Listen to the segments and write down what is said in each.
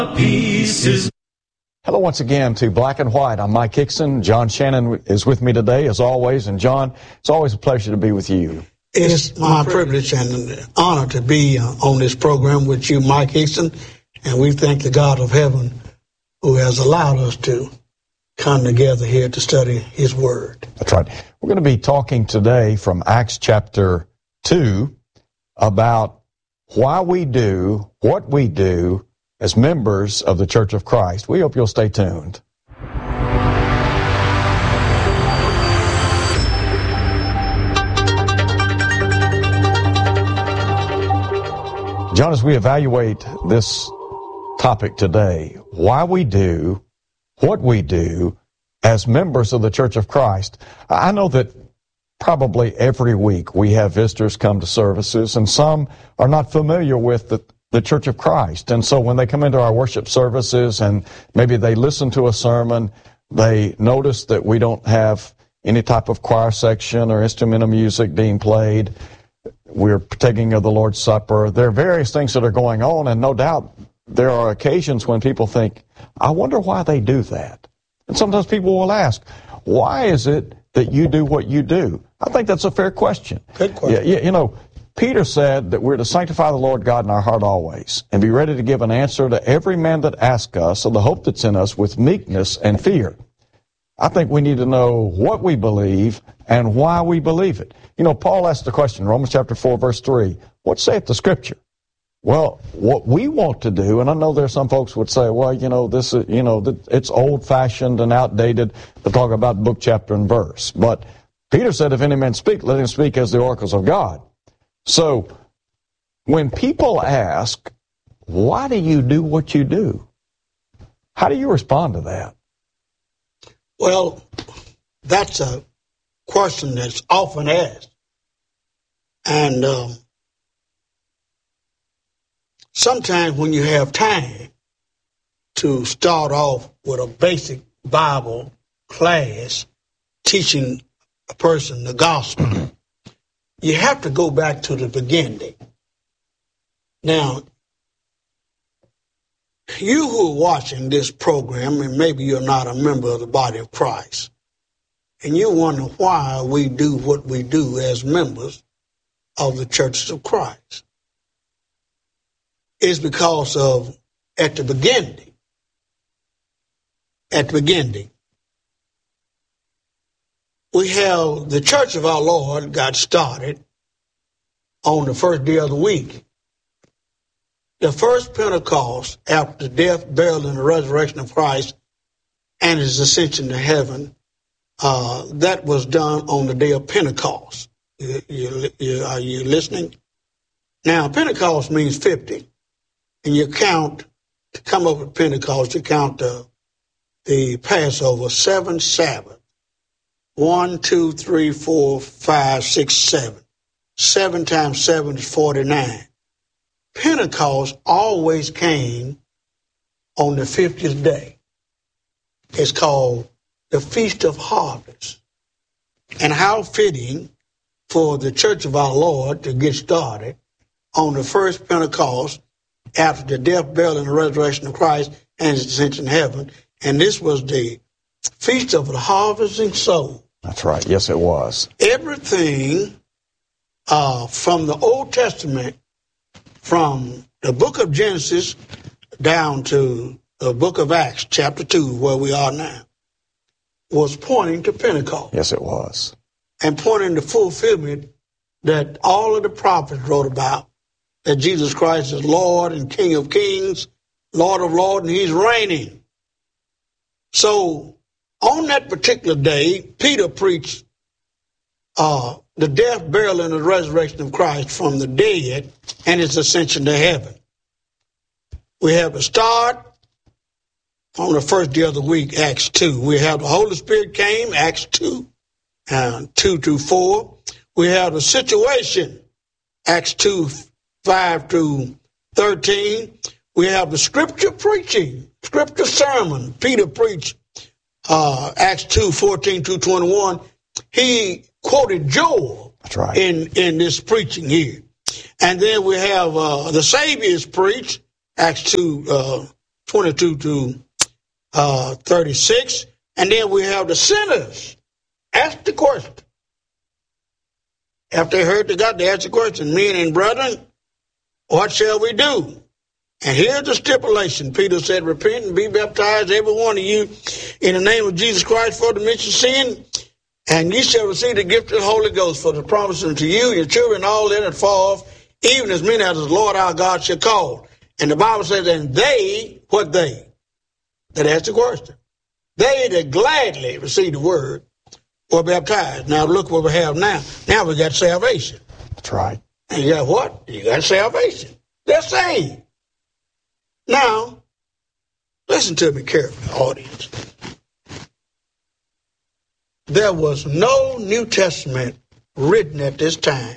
Pieces. Hello once again to Black and White. I'm Mike Hickson. John Shannon is with me today, as always. And John, it's always a pleasure to be with you. It's my privilege and an honor to be on this program with you, Mike Hickson. And we thank the God of heaven who has allowed us to come together here to study his word. That's right. We're going to be talking today from Acts chapter 2 about why we do what we do as members of the Church of Christ. We hope you'll stay tuned. John, as we evaluate this topic today, why we do what we do as members of the Church of Christ, I know that probably every week we have visitors come to services, and some are not familiar with the Church of Christ. And so when they come into our worship services and maybe they listen to a sermon, they notice that we don't have any type of choir section or instrumental music being played. We're partaking of the Lord's Supper. There are various things that are going on, and no doubt there are occasions when people think, I wonder why they do that. And sometimes people will ask, why is it that you do what you do? I think that's a fair question. Good question. Yeah, you know, Peter said that we're to sanctify the Lord God in our heart always, and be ready to give an answer to every man that asks us of the hope that's in us with meekness and fear. I think we need to know what we believe and why we believe it. You know, Paul asked the question, Romans chapter 4, verse 3, what saith the Scripture? Well, what we want to do, and I know there's some folks would say, well, you know, this is, you know, it's old-fashioned and outdated to talk about book, chapter, and verse. But Peter said, if any man speak, let him speak as the oracles of God. So when people ask, why do you do what you do? How do you respond to that? Well, that's a question that's often asked. And sometimes when you have time to start off with a basic Bible class teaching a person the gospel, you have to go back to the beginning. Now, you who are watching this program, and maybe you're not a member of the body of Christ, and you wonder why we do what we do as members of the churches of Christ. It's because of, at the beginning, we have the Church of our Lord got started on the first day of the week. The first Pentecost after the death, burial, and the resurrection of Christ and his ascension to heaven, that was done on the day of Pentecost. Are you listening? Now, Pentecost means 50. And you count, to come up with Pentecost, you count the Passover, 7 Sabbaths. 1, 2, 3, 4, 5, 6, 7. 7 times 7 is 49. Pentecost always came on the 50th day. It's called the Feast of Harvest. And how fitting for the Church of our Lord to get started on the first Pentecost after the death, burial, and the resurrection of Christ and his ascension to heaven. And this was the Feast of the Harvesting Soul. That's right. Yes, it was. Everything from the Old Testament, from the book of Genesis down to the book of Acts, chapter 2, where we are now, was pointing to Pentecost. Yes, it was. And pointing to fulfillment that all of the prophets wrote about, that Jesus Christ is Lord and King of Kings, Lord of Lords, and he's reigning. So on that particular day, Peter preached the death, burial, and the resurrection of Christ from the dead and his ascension to heaven. We have a start on the first day of the week, Acts 2. We have the Holy Spirit came, Acts 2, 2 through 4. We have the situation, Acts 2, 5 through 13. We have the scripture preaching, scripture sermon. Peter preached Acts 2, 14 through 21. He quoted Joel. That's right. in this preaching here. And then we have the Savior's preach, Acts 2, 22 to 36. And then we have the sinners ask the question. After they heard the God, they asked the question, men and brethren, what shall we do? And here's the stipulation. Peter said, repent and be baptized, every one of you, in the name of Jesus Christ for the remission of sin, and ye shall receive the gift of the Holy Ghost, for the promise unto you, your children, all that fall off, even as many as the Lord our God shall call. And the Bible says, and they, what they? That asked the question. They that gladly received the word were baptized. Now look what we have now. Now we got salvation. That's right. And you got what? You got salvation. They're saved. Now, listen to me carefully, audience. There was no New Testament written at this time.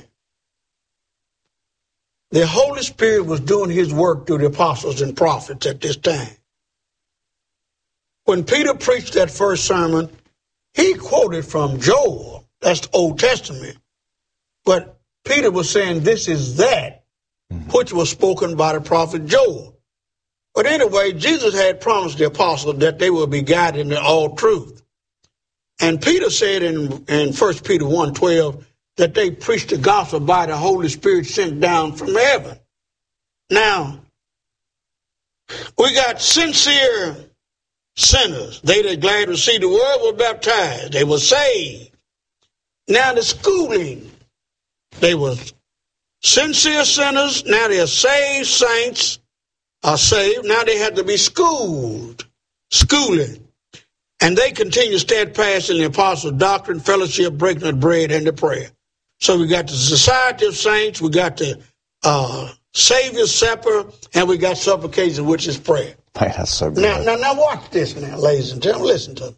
The Holy Spirit was doing his work through the apostles and prophets at this time. When Peter preached that first sermon, he quoted from Joel. That's the Old Testament. But Peter was saying this is that which was spoken by the prophet Joel. But anyway, Jesus had promised the apostles that they will be guided into all truth. And Peter said in 1 Peter 1:12 that they preached the gospel by the Holy Spirit sent down from heaven. Now, we got sincere sinners. They that glad to receive the word were baptized. They were saved. Now the schooling. They were sincere sinners. Now they are saved saints. Are saved. Now they have to be schooled. Schooling. And they continue steadfast in the apostles' doctrine, fellowship, breaking of bread, and the prayer. So we got the society of saints, we got the Savior's supper, and we got supplication, which is prayer. Man, that's so good. Now watch this now, ladies and gentlemen. Listen to me.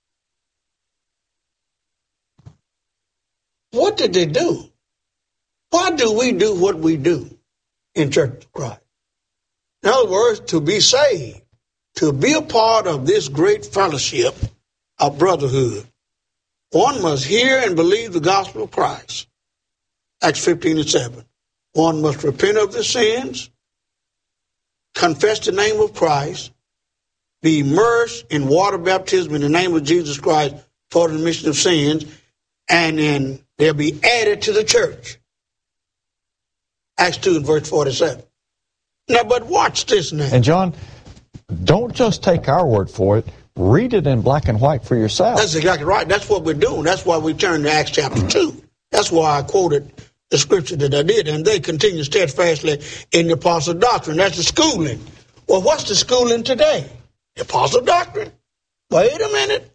What did they do? Why do we do what we do in Church of Christ? In other words, to be saved, to be a part of this great fellowship of brotherhood, one must hear and believe the gospel of Christ. Acts 15:7. One must repent of their sins, confess the name of Christ, be immersed in water baptism in the name of Jesus Christ for the remission of sins, and then they'll be added to the church. Acts 2 and verse 47. Now, but watch this now. And John, don't just take our word for it. Read it in black and white for yourself. That's exactly right. That's what we're doing. That's why we turned to Acts chapter 2. That's why I quoted the scripture that I did. And they continue steadfastly in the apostle doctrine. That's the schooling. Well, what's the schooling today? The apostle doctrine. Wait a minute.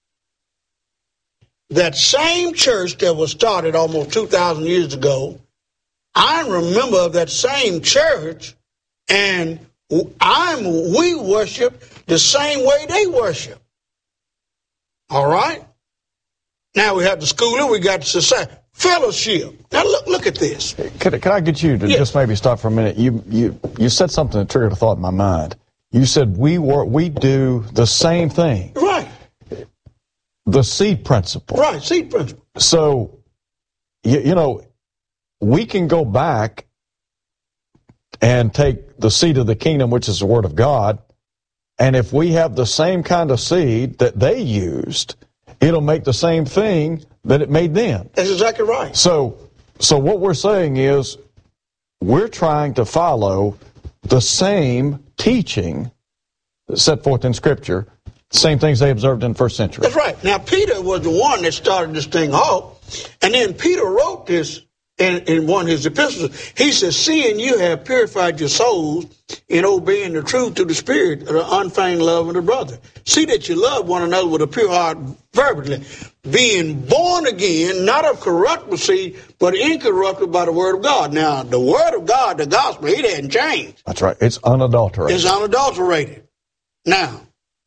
That same church that was started almost 2,000 years ago, I remember of that same church, and we worship the same way they worship. All right? Now we have the schooling, we got the society. Fellowship. Now look at this. Can I get you to just maybe stop for a minute? You said something that triggered a thought in my mind. You said we do the same thing. Right. The seed principle. Right, seed principle. So, you know, we can go back and take the seed of the kingdom, which is the word of God, and if we have the same kind of seed that they used, it'll make the same thing that it made then. That's exactly right. So what we're saying is we're trying to follow the same teaching set forth in Scripture, same things they observed in the first century. That's right. Now, Peter was the one that started this thing off, and then Peter wrote this in one of his epistles. He says, seeing you have purified your souls in obeying the truth to the Spirit of the unfeigned love of the brother. See that you love one another with a pure heart fervently, being born again, not of corruptible seed, but incorruptible by the word of God. Now, the word of God, the gospel, it hadn't changed. That's right. It's unadulterated. It's unadulterated. Now,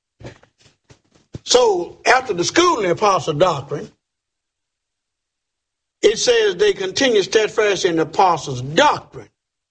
so after the schooling of the apostle doctrine, it says they continue steadfast in the apostles' doctrine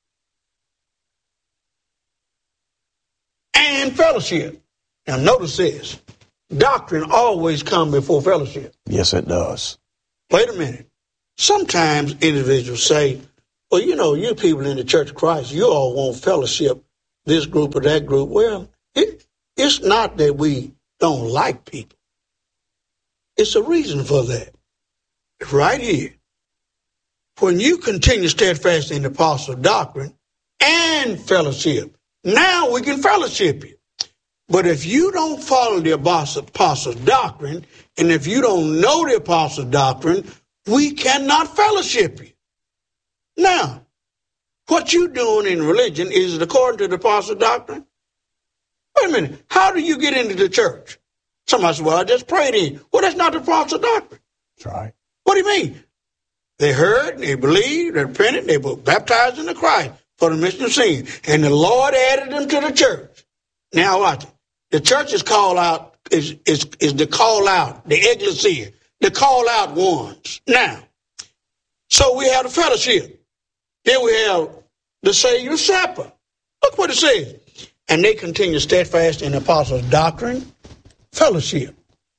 and fellowship. Now notice this. Doctrine always comes before fellowship. Yes, it does. Wait a minute. Sometimes individuals say, well, you know, you people in the Church of Christ, you all want fellowship, this group or that group. Well, It's not that we don't like people. It's a reason for that. Right here. When you continue steadfast in the apostle doctrine and fellowship, now we can fellowship you. But if you don't follow the apostle doctrine, and if you don't know the apostle doctrine, we cannot fellowship you. Now, what you doing in religion, is it according to the apostle doctrine? Wait a minute. How do you get into the church? Somebody said, well, I just prayed in. Well, that's not the apostle doctrine. That's right. What do you mean? They heard, they believed, they repented, they were baptized in the Christ for the remission of sin. And the Lord added them to the church. Now watch it. The church is called out, is the call out, the ecclesia, the call out ones. Now, so we have the fellowship. Then we have the Savior's Supper. Look what it says. And they continue steadfast in the apostles' doctrine, fellowship.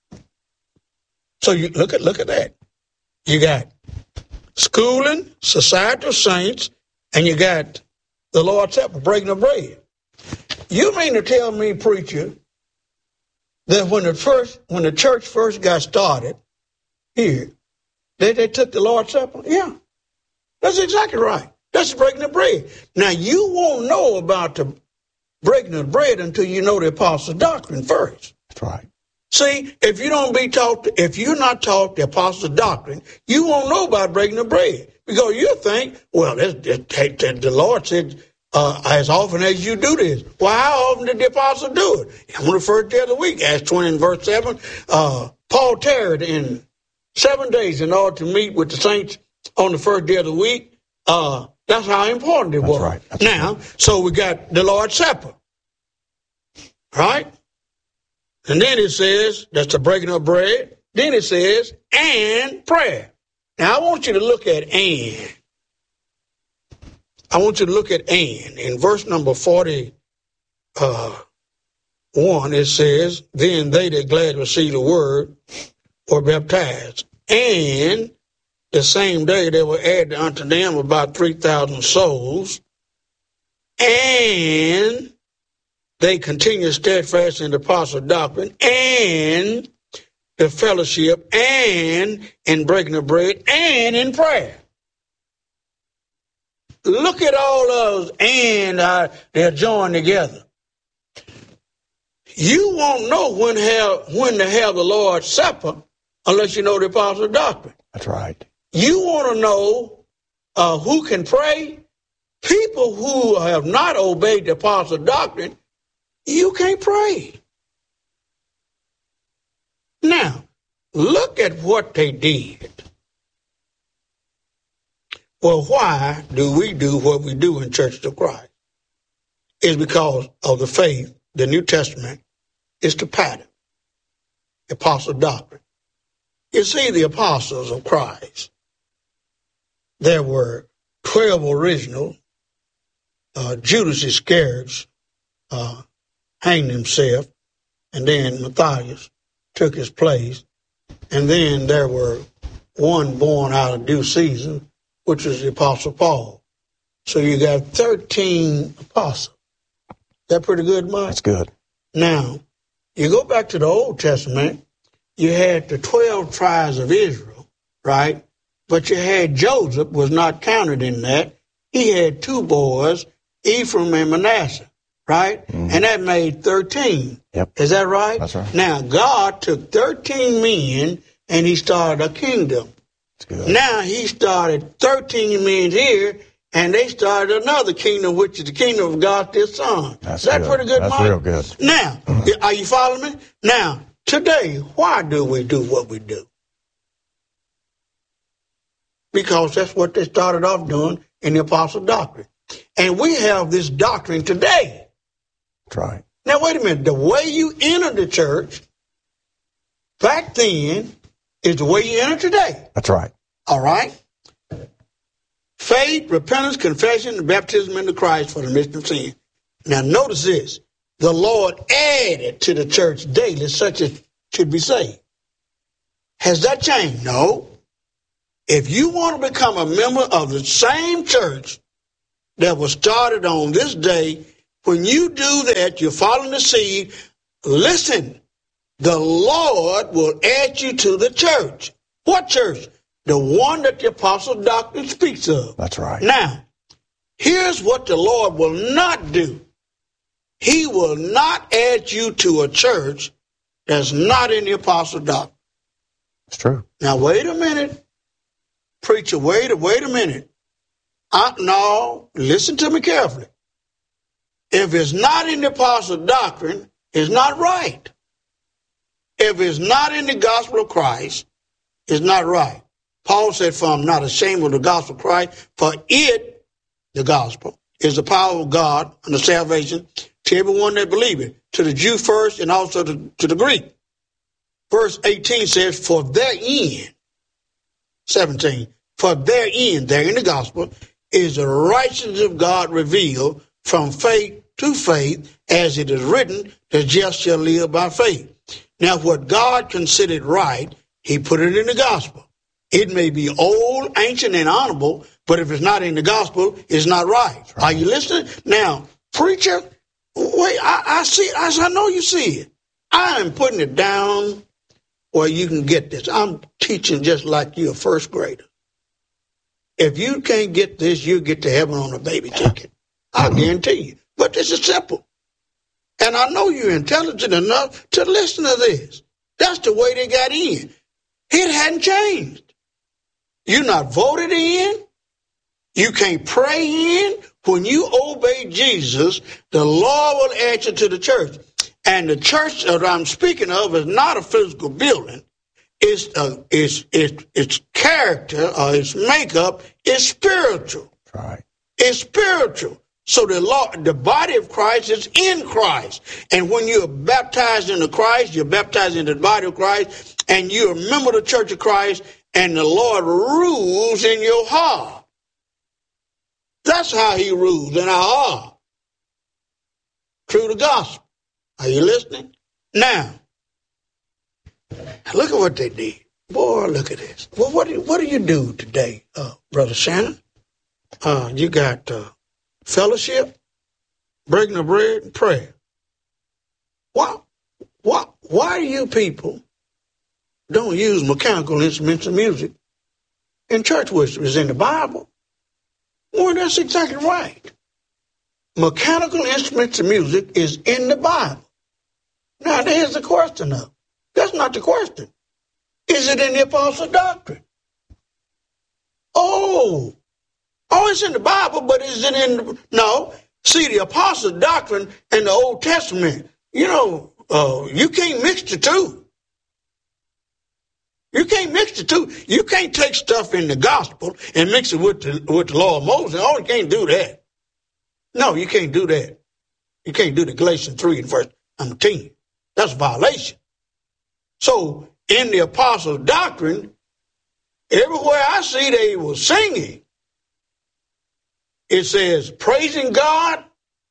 So you look at that. You got schooling, society of saints, and you got the Lord's Supper, breaking of bread. You mean to tell me, preacher, that when the church first got started here, they took the Lord's Supper? Yeah, that's exactly right. That's breaking the bread. Now, you won't know about the breaking of bread until you know the apostles' doctrine first. That's right. See, if you're not taught the apostles' doctrine, you won't know about breaking the bread. Because you think, well, the Lord said, as often as you do this. Well, how often did the apostle do it? On the first day of the week, Acts 20 and verse 7, Paul tarried in 7 days in order to meet with the saints on the first day of the week. That's how important it was. Right. That's now, right. So we got the Lord's Supper. Right? And then it says, that's the breaking of bread. Then it says, and prayer. Now, I want you to look at and. I want you to look at and. In verse number 41, it says, then they that gladly received the word were baptized. And the same day there were added unto them about 3,000 souls. And they continued steadfast in the apostle doctrine and the fellowship and in breaking of bread and in prayer. Look at all those and they're joined together. You won't know when to have the Lord's Supper unless you know the apostle doctrine. That's right. You want to know who can pray? People who have not obeyed the apostle doctrine, you can't pray. Now, look at what they did. Well, why do we do what we do in Church of Christ? It's because of the faith. The New Testament is the pattern, the apostle doctrine. You see, the apostles of Christ, there were 12 original. Judas Iscariot hanged himself, and then Matthias took his place, and then there were one born out of due season, which was the Apostle Paul. So you got 13 apostles. That pretty good, Mike? That's good. Now, you go back to the Old Testament, you had the 12 tribes of Israel, right? But you had Joseph was not counted in that. He had two boys, Ephraim and Manasseh, right? Mm-hmm. And that made 13. Yep. Is that right? That's right. Now, God took 13 men and he started a kingdom. That's good. Now, he started 13 men here and they started another kingdom, which is the kingdom of God, his son. That's good. Pretty good, That's Mike? Real good. Now, are you following me? Now, today, why do we do what we do? Because that's what they started off doing in the apostle doctrine. And we have this doctrine today. That's right. Now, wait a minute. The way you enter the church back then is the way you enter today. That's right. All right? Faith, repentance, confession, and baptism into Christ for the remission of sin. Now, notice this. The Lord added to the church daily such as should be saved. Has that changed? No. If you want to become a member of the same church that was started on this day, When you do that, you're following the seed. Listen, the Lord will add you to the church. What church? The one that the apostle doctrine speaks of. That's right. Now, here's what the Lord will not do. He will not add you to a church that's not in the apostle doctrine. It's true. Now, wait a minute. Preacher, wait a minute. No, listen to me carefully. If it's not in the apostle doctrine, it's not right. If it's not in the gospel of Christ, it's not right. Paul said, for I'm not ashamed of the gospel of Christ, for it, the gospel, is the power of God and the salvation to everyone that believes it, to the Jew first and also to the Greek. Verse 18 says, for therein, 17, for therein, there in the gospel, is the righteousness of God revealed from faith to faith, as it is written, the just shall live by faith. Now, what God considered right, he put it in the gospel. It may be old, ancient, and honorable, but if it's not in the gospel, it's not right. Are you listening? Now, preacher, wait, I see, as I know you see it. I am putting it down where you can get this. I'm teaching just like you're a first grader. If you can't get this, you'll get to heaven on a baby ticket. I guarantee you. But this is simple. And I know you're intelligent enough to listen to this. That's the way they got in. It hadn't changed. You're not voted in. You can't pray in. When you obey Jesus, the Lord will add you to the church. And the church that I'm speaking of is not a physical building. Its character or its makeup is spiritual. Right. It's spiritual. So the body of Christ is in Christ. And when you're baptized into Christ, you're baptized into the body of Christ, and you're a member of the church of Christ, and the Lord rules in your heart. That's how he rules in our heart. Through the gospel. Are you listening? Now, look at what they did. Boy, look at this. Well, what do you do today, Brother Shannon? You got fellowship, breaking the bread, and prayer. Why do you people don't use mechanical instruments of music in church worship? It's in the Bible. Well, that's exactly right. Mechanical instruments of music is in the Bible. Now, here's the question, though. That's not the question. Is it in the apostle doctrine? Oh, it's in the Bible, but is it in no. See, the apostle doctrine and the Old Testament, you can't mix the two. You can't mix the two. You can't take stuff in the gospel and mix it with the law of Moses. Oh, you can't do that. No, you can't do that. You can't do the Galatians 3 and verse 10. That's a violation. So, in the apostle doctrine, everywhere I see they were singing, it says praising God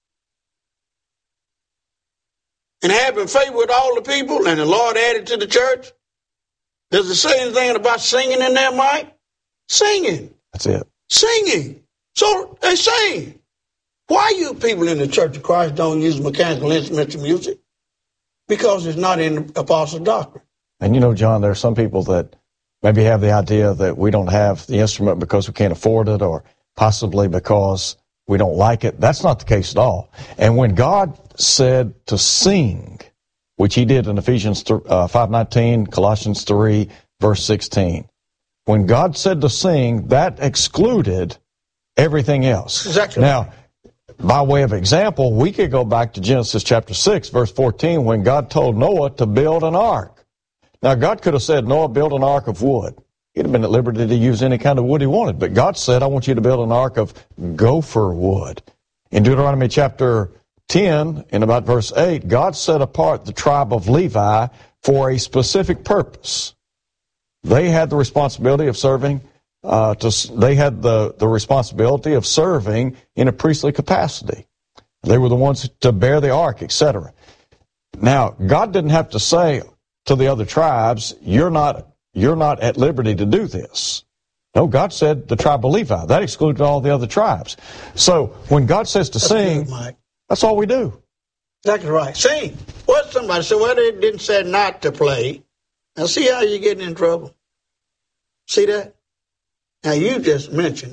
and having faith with all the people, and the Lord added to the church. Does it say anything about singing in there, Mike? Singing. That's it. Singing. So they sing. Why you people in the Church of Christ don't use mechanical instruments of music? Because it's not in the apostle doctrine. And John, there are some people that maybe have the idea that we don't have the instrument because we can't afford it, or possibly because we don't like it. That's not the case at all. And when God said to sing, which he did in Ephesians 5:19, Colossians 3, verse 16, when God said to sing, that excluded everything else. Exactly. Now, by way of example, we could go back to Genesis chapter 6, verse 14, when God told Noah to build an ark. Now, God could have said, Noah, build an ark of wood. He'd have been at liberty to use any kind of wood he wanted. But God said, I want you to build an ark of gopher wood. In Deuteronomy chapter 10, in about verse 8, God set apart the tribe of Levi for a specific purpose. They had the responsibility of serving, they had the responsibility of serving in a priestly capacity. They were the ones to bear the ark, etc. Now, God didn't have to say to the other tribes, you're not at liberty to do this. No, God said the tribe of Levi. That excluded all the other tribes. So when God says to sing, That's all we do. Exactly right. Sing. What somebody said, well, they didn't say not to play. Now, see how you're getting in trouble? See that? Now, you just mentioned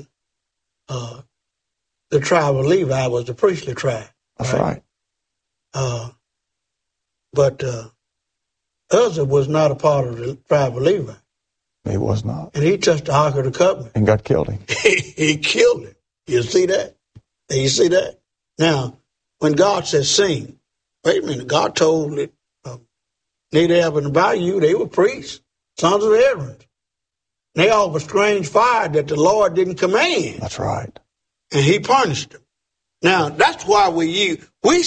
the tribe of Levi was the priestly tribe. That's right. But Uzzah was not a part of the tribe of Levi. He was not. And he touched the Ark of the Covenant. And God killed him. He killed him. You see that? You see that? Now, when God says sing, wait a minute, God told it, Nadab and Abihu, they were priests, sons of Aaron. They offered strange fire that the Lord didn't command. That's right. And he punished them. Now, that's why we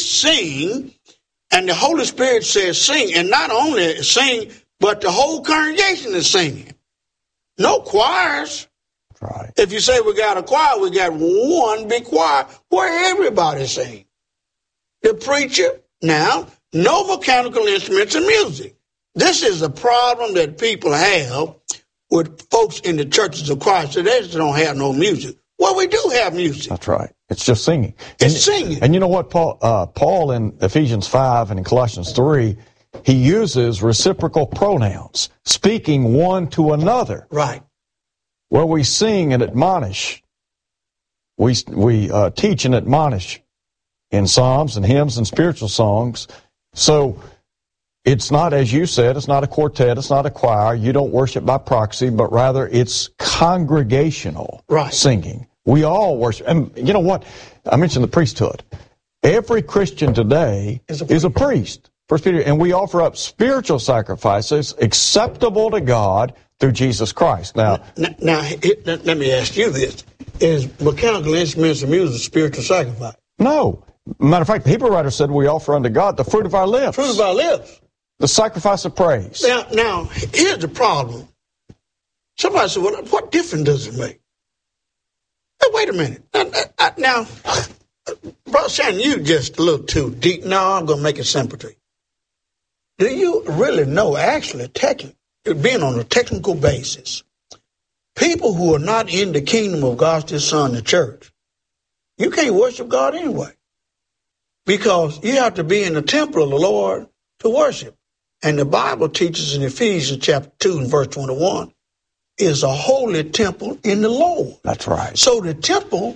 sing, and the Holy Spirit says sing, and not only sing, but the whole congregation is singing. No choirs. Right. If you say we got a choir, we got one big choir where everybody sings. The preacher, now, no mechanical instruments and music. This is a problem that people have with folks in the churches of Christ. So they just don't have no music. Well, we do have music. That's right. It's just singing. It's singing. And you know what, Paul in Ephesians 5 and in Colossians 3, he uses reciprocal pronouns, speaking one to another. Right. Where we sing and admonish, we teach and admonish in psalms and hymns and spiritual songs. So it's not, as you said, it's not a quartet, it's not a choir. You don't worship by proxy, but rather it's congregational singing. We all worship. And you know what? I mentioned the priesthood. Every Christian today is a priest. 1 Peter, and we offer up spiritual sacrifices acceptable to God through Jesus Christ. Now, let me ask you this. Is mechanical instruments and music spiritual sacrifice? No. Matter of fact, the Hebrew writer said we offer unto God the fruit of our lips. Fruit of our lips. The sacrifice of praise. Now, here's the problem. Somebody said, well, what difference does it make? Now, wait a minute. Now, Brother Shannon, you just a little too deep. No, I'm going to make it simple to you. Do you really know, actually, being on a technical basis, people who are not in the kingdom of God's dear Son, the church, you can't worship God anyway. Because you have to be in the temple of the Lord to worship. And the Bible teaches in Ephesians chapter 2 and verse 21, is a holy temple in the Lord. That's right. So the temple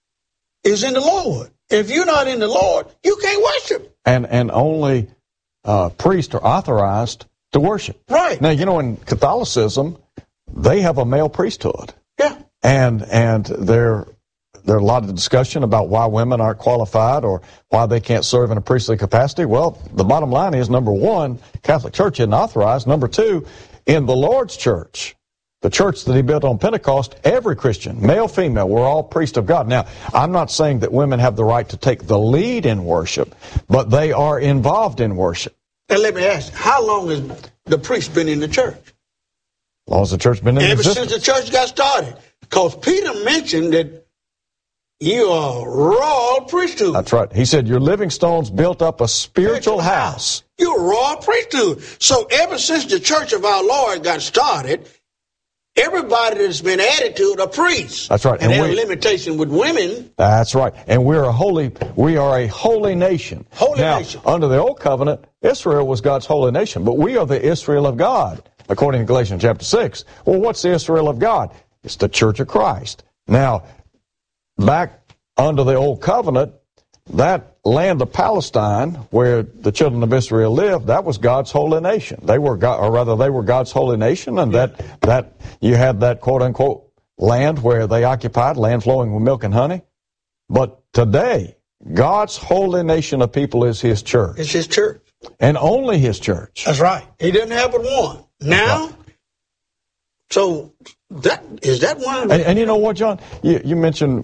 is in the Lord. If you're not in the Lord, you can't worship. And only priests are authorized to worship. Right. Now, you know, in Catholicism, they have a male priesthood. Yeah. And there are a lot of discussion about why women aren't qualified or why they can't serve in a priestly capacity. Well, the bottom line is, number one, Catholic Church isn't authorized. Number two, in the Lord's church, the church that he built on Pentecost, every Christian, male, female, we're all priests of God. Now, I'm not saying that women have the right to take the lead in worship, but they are involved in worship. And let me ask, how long has the priest been in the church? As long as the church been in existence. Ever since the church got started. Because Peter mentioned that you are royal priesthood. That's right. He said, your living stones built up a spiritual house. You're a royal priesthood. So ever since the church of our Lord got started, everybody that's been added to it are priests. That's right. And there's a limitation with women. That's right. And we are a holy nation. Holy nation. Under the old covenant, Israel was God's holy nation, but we are the Israel of God, according to Galatians chapter 6. Well, what's the Israel of God? It's the church of Christ. Now, back under the old covenant, that land of Palestine, where the children of Israel lived, that was God's holy nation. They were God's holy nation, and that you had that quote unquote land where they occupied, land flowing with milk and honey. But today, God's holy nation of people is his church. It's his church. And only his church. That's right. He didn't have but one. Now, so is that one? And you know what, John? You mentioned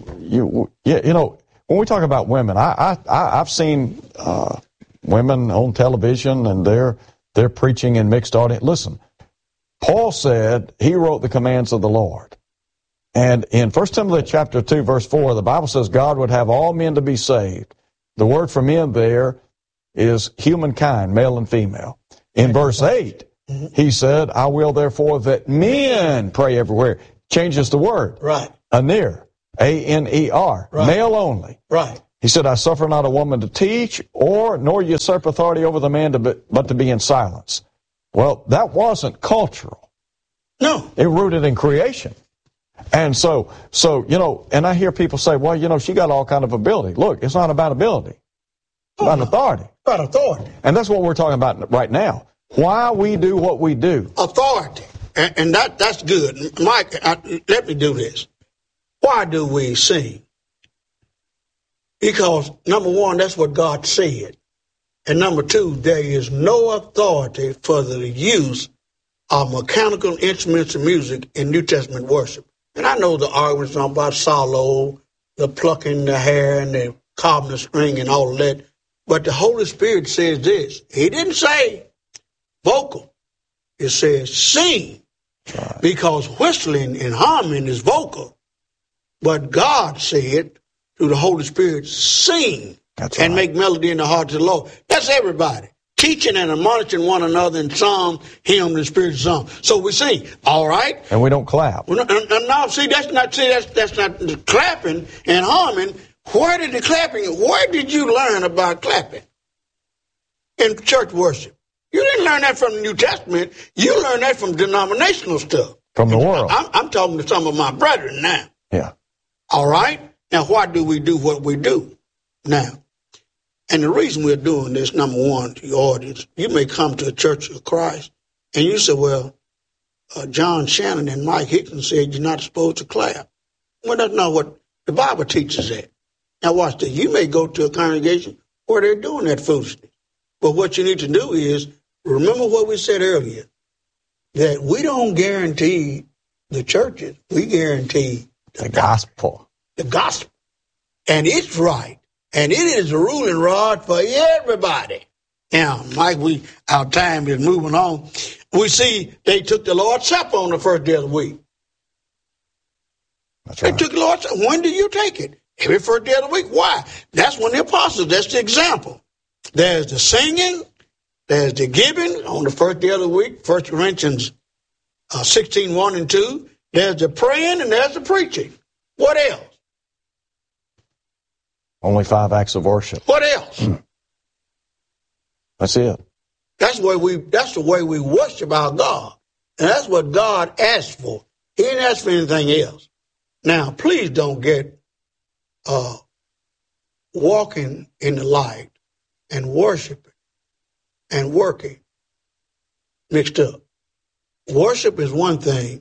when we talk about women, I've seen women on television and they're preaching in mixed audience. Listen, Paul said he wrote the commands of the Lord. And in 1 Timothy chapter 2, verse 4, the Bible says God would have all men to be saved. The word for men there is humankind, male and female. In verse 8, he said, I will therefore that men pray everywhere. Changes the word. Right. Aner, A-N-E-R, right. male only. Right. He said, I suffer not a woman to teach, nor usurp authority over the man, but to be in silence. Well, that wasn't cultural. No. It rooted in creation. And so, and I hear people say, well, she got all kind of ability. Look, it's not about ability. It's about authority. About authority. And that's what we're talking about right now. Why we do what we do. Authority. And that's good. Mike, let me do this. Why do we sing? Because, number one, that's what God said. And number two, there is no authority for the use of mechanical instruments of music in New Testament worship. And I know the arguments about solo, the plucking the hair and the carving the string and all of that. But the Holy Spirit says this. He didn't say vocal. It says sing. Right. Because whistling and humming is vocal. But God said through the Holy Spirit, sing. That's and right. Make melody in the heart of the Lord. That's everybody. Teaching and admonishing one another in psalm, hymn, and spiritual song. So we sing, all right? And we don't clap. No, see, that's not clapping and humming. Where did the clapping, where did you learn about clapping? In church worship. You didn't learn that from the New Testament. You learned that from denominational stuff. From the world. I'm talking to some of my brethren now. Yeah. All right? Now, why do we do what we do now? And the reason we're doing this, number one, to your audience, you may come to a Church of Christ and you say, well, John Shannon and Mike Hickson said you're not supposed to clap. Well, that's not what the Bible teaches that. Now, watch this. You may go to a congregation where they're doing that foolishness. But what you need to do is remember what we said earlier, that we don't guarantee the churches. We guarantee the gospel. The gospel. And it's right. And it is a ruling rod for everybody. Now, Mike, our time is moving on. We see they took the Lord's Supper on the first day of the week. That's right. They took the Lord's Supper. When do you take it? Every first day of the week. Why? That's when the apostles, that's the example. There's the singing, there's the giving on the first day of the week, 1 Corinthians 16, 1 and 2. There's the praying and there's the preaching. What else? Only 5 acts of worship. What else? That's it. That's the way we worship our God. And that's what God asked for. He didn't ask for anything else. Now, please don't get walking in the light and worshiping and working mixed up. Worship is one thing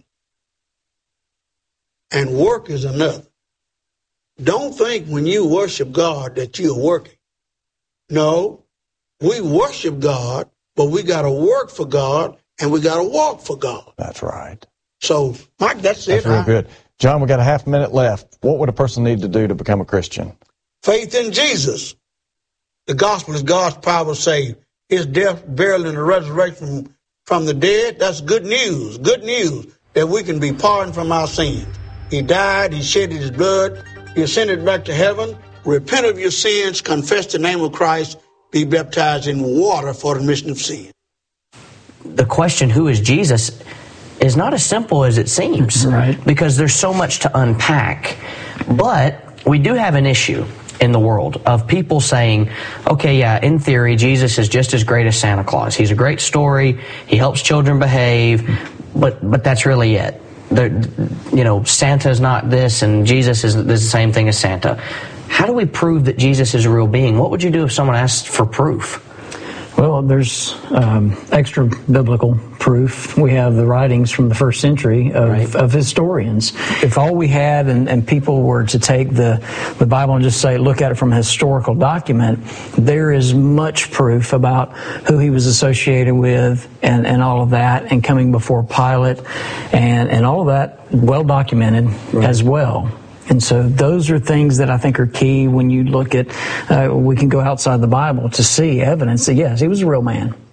and work is another. Don't think when you worship God that you're working. No, we worship God, but we got to work for God and we got to walk for God. That's right. So, Mike, that's it. That's real good. John, we got a half minute left. What would a person need to do to become a Christian? Faith in Jesus. The gospel is God's power to save. His death, burial, and the resurrection from the dead, that's good news. Good news that we can be pardoned from our sins. He died, he shed his blood, he ascended back to heaven. Repent of your sins, confess the name of Christ, be baptized in water for the remission of sin. The question, who is Jesus, is not as simple as it seems. Right. Because there's so much to unpack. But we do have an issue in the world of people saying, okay, yeah, in theory, Jesus is just as great as Santa Claus. He's a great story. He helps children behave, but that's really it. Santa's not this, and Jesus is the same thing as Santa. How do we prove that Jesus is a real being? What would you do if someone asked for proof? Well, there's extra biblical proof. We have the writings from the first century of historians. If all we had and people were to take the Bible and just say, look at it from a historical document, there is much proof about who he was associated with and all of that, and coming before Pilate and all of that well documented as well. And so those are things that I think are key when you look at, we can go outside the Bible to see evidence that, yes, he was a real man.